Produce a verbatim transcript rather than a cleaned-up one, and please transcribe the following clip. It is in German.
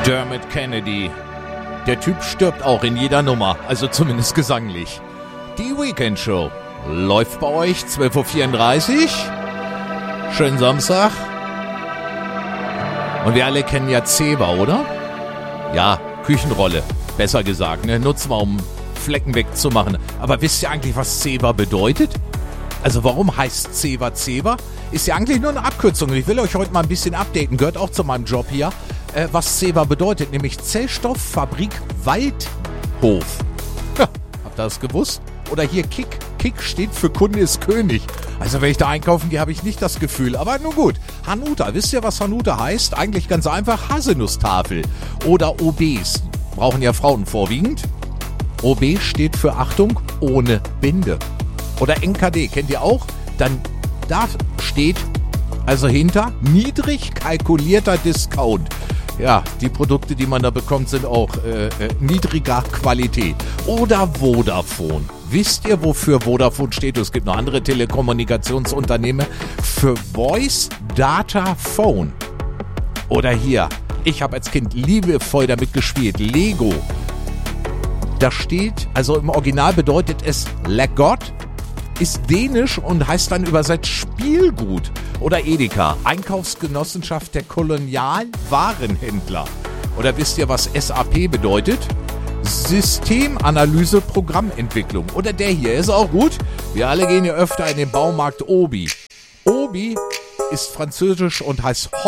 Dermot Kennedy. Der Typ stirbt auch in jeder Nummer, also zumindest gesanglich. Die Weekend Show läuft bei euch zwölf Uhr vierunddreißig. Schönen Samstag. Und wir alle kennen ja Zewa, oder? Ja, Küchenrolle, besser gesagt, ne? Nutzen wir, um Flecken wegzumachen. Aber wisst ihr eigentlich, was Zewa bedeutet? Also warum heißt Zewa Zewa? Ist ja eigentlich nur eine Abkürzung. Ich will euch heute mal ein bisschen updaten, gehört auch zu meinem Job hier, äh, was Zewa bedeutet, nämlich Zellstofffabrik Waldhof. Ja, habt ihr das gewusst? Oder hier Kick. Kick steht für Kunde ist König. Also wenn ich da einkaufen gehe, habe ich nicht das Gefühl. Aber nun gut, Hanuta. Wisst ihr, was Hanuta heißt? Eigentlich ganz einfach Haselnusstafel. Oder O Bs. Brauchen ja Frauen vorwiegend. O B steht für Achtung, ohne Binde. Oder N K D, kennt ihr auch? Dann da steht also hinter niedrig kalkulierter Discount. Ja, die Produkte, die man da bekommt, sind auch äh, äh, niedriger Qualität. Oder Vodafone. Wisst ihr, wofür Vodafone steht? Es gibt noch andere Telekommunikationsunternehmen. Für Voice Data Phone. Oder hier, ich habe als Kind liebevoll damit gespielt, Lego. Da steht, also im Original bedeutet es Legot, ist dänisch und heißt dann übersetzt Spielgut. Oder Edeka, Einkaufsgenossenschaft der Kolonialwarenhändler. Oder wisst ihr, was S A P bedeutet? Systemanalyse, Programmentwicklung. Oder der hier, ist auch gut. Wir alle gehen ja öfter in den Baumarkt Obi. Obi ist französisch und heißt